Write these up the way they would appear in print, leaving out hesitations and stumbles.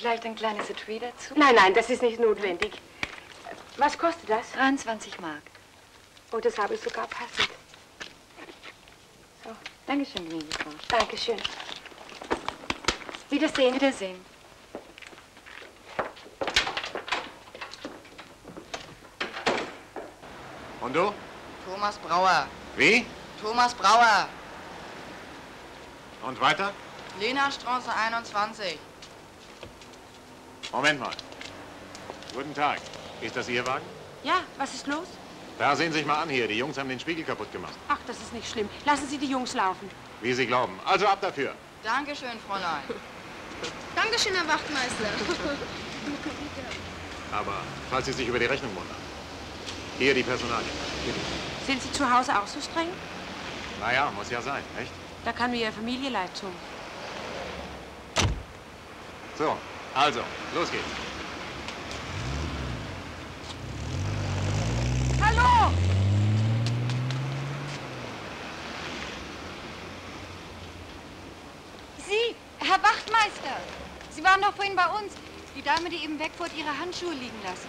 vielleicht ein kleines Etui dazu? Nein, nein, das ist nicht notwendig. Was kostet das? 23 Mark. Oh, das habe ich sogar passend. So, Dankeschön, gnädige Frau. Dankeschön. Wiedersehen. Wiedersehen. Und du? Thomas Brauer. Wie? Thomas Brauer. Und weiter? Lena-Straße 21. Moment mal. Guten Tag. Ist das Ihr Wagen? Ja, was ist los? Da sehen Sie sich mal an hier. Die Jungs haben den Spiegel kaputt gemacht. Ach, das ist nicht schlimm. Lassen Sie die Jungs laufen. Wie Sie glauben. Also ab dafür. Dankeschön, Fräulein. Dankeschön, Herr Wachtmeister. Aber falls Sie sich über die Rechnung wundern. Hier die Personalien. Sind Sie zu Hause auch so streng? Naja, muss ja sein, nicht? Da kann mir Ihre Familie leid tun. So, also, los geht's. Hallo! Sie, Herr Wachtmeister! Sie waren doch vorhin bei uns. Die Dame, die eben wegfuhr, hat ihre Handschuhe liegen lassen.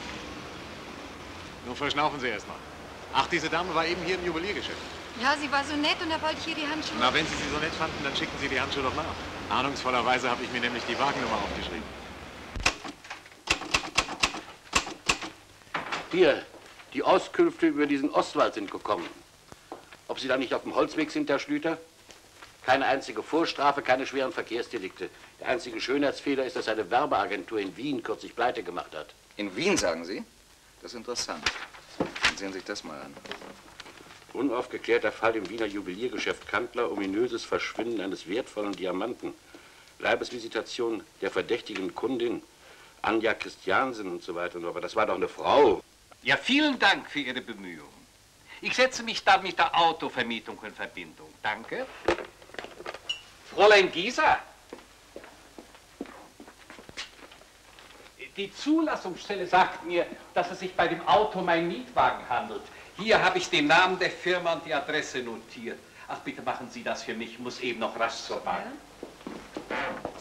Nun verschnaufen Sie erst mal. Ach, diese Dame war eben hier im Juweliergeschäft. Ja, sie war so nett und da wollte ich ihr die Handschuhe... Na, wenn Sie sie so nett fanden, dann schicken Sie die Handschuhe doch nach. Ahnungsvollerweise habe ich mir nämlich die Wagennummer aufgeschrieben. Hier, die Auskünfte über diesen Oswald sind gekommen. Ob Sie da nicht auf dem Holzweg sind, Herr Schlüter? Keine einzige Vorstrafe, keine schweren Verkehrsdelikte. Der einzige Schönheitsfehler ist, dass eine Werbeagentur in Wien kürzlich pleite gemacht hat. In Wien, sagen Sie? Das ist interessant. Dann sehen Sie sich das mal an. Unaufgeklärter Fall im Wiener Juweliergeschäft Kantler, ominöses Verschwinden eines wertvollen Diamanten. Leibesvisitation der verdächtigen Kundin, Anja Christiansen und so weiter. Aber das war doch eine Frau. Ja, vielen Dank für Ihre Bemühungen. Ich setze mich da mit der Autovermietung in Verbindung. Danke. Fräulein Gieser. Die Zulassungsstelle sagt mir, dass es sich bei dem Auto um einen Mietwagen handelt. Hier habe ich den Namen der Firma und die Adresse notiert. Ach, bitte machen Sie das für mich. Ich muss eben noch rasch zur Bank. Ja?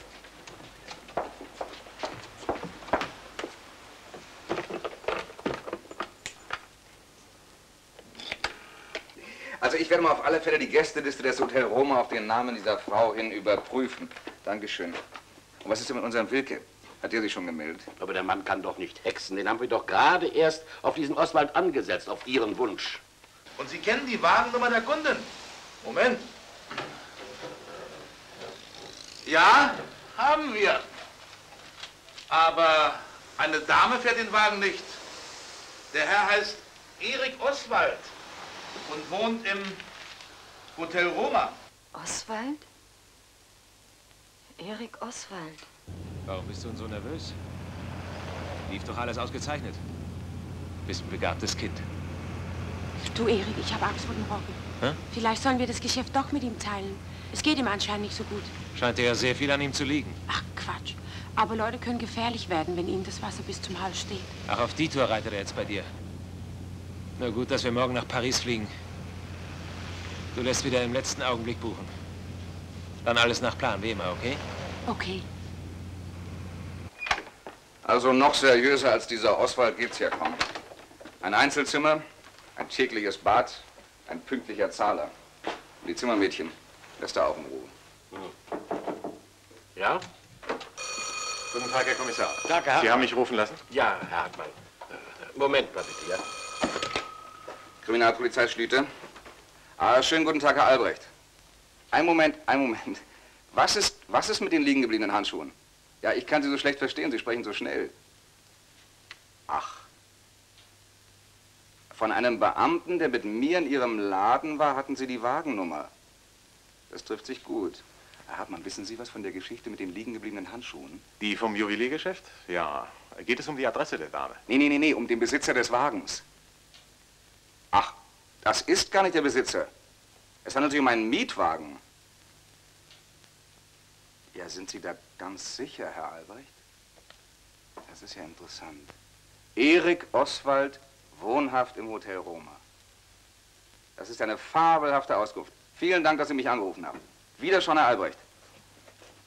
Also ich werde mal auf alle Fälle die Gästeliste des Hotel Roma auf den Namen dieser Frau hin überprüfen. Dankeschön. Und was ist denn mit unserem Wilke? Hat der sich schon gemeldet? Aber der Mann kann doch nicht hexen. Den haben wir doch gerade erst auf diesen Oswald angesetzt, auf Ihren Wunsch. Und Sie kennen die Wagennummer der Kundin? Moment. Ja, haben wir. Aber eine Dame fährt den Wagen nicht. Der Herr heißt Erik Oswald und wohnt im Hotel Roma. Oswald? Erik Oswald. Warum bist du denn so nervös? Lief doch alles ausgezeichnet. Bist ein begabtes Kind. Du, Erik, ich habe Angst vor dem Robben. Hä? Vielleicht sollen wir das Geschäft doch mit ihm teilen. Es geht ihm anscheinend nicht so gut. Scheint dir ja sehr viel an ihm zu liegen. Ach, Quatsch. Aber Leute können gefährlich werden, wenn ihnen das Wasser bis zum Hals steht. Ach, auf die Tour reitet er jetzt bei dir. Na gut, dass wir morgen nach Paris fliegen. Du lässt wieder im letzten Augenblick buchen. Dann alles nach Plan, wie immer, okay? Okay. Also noch seriöser als dieser Oswald geht's ja kaum. Ein Einzelzimmer, ein tägliches Bad, ein pünktlicher Zahler. Und die Zimmermädchen, lässt er auch in Ruhe. Ja? Guten Tag, Herr Kommissar. Tag, Herr Hartmann. Sie haben mich rufen lassen? Ja, Herr Hartmann. Moment mal bitte, ja? Kriminalpolizei Schlüter. Ah, schönen guten Tag, Herr Albrecht. Ein Moment, ein Moment. Was ist mit den liegen gebliebenen Handschuhen? Ja, ich kann Sie so schlecht verstehen, Sie sprechen so schnell. Ach. Von einem Beamten, der mit mir in Ihrem Laden war, hatten Sie die Wagennummer. Das trifft sich gut. Herr Hartmann, wissen Sie was von der Geschichte mit den liegen gebliebenen Handschuhen? Die vom Juweliergeschäft? Ja. Geht es um die Adresse der Dame? Nee, um den Besitzer des Wagens. Ach, das ist gar nicht der Besitzer. Es handelt sich um einen Mietwagen. Ja, sind Sie da ganz sicher, Herr Albrecht? Das ist ja interessant. Erik Oswald, wohnhaft im Hotel Roma. Das ist eine fabelhafte Auskunft. Vielen Dank, dass Sie mich angerufen haben. Wiederschauen, Herr Albrecht.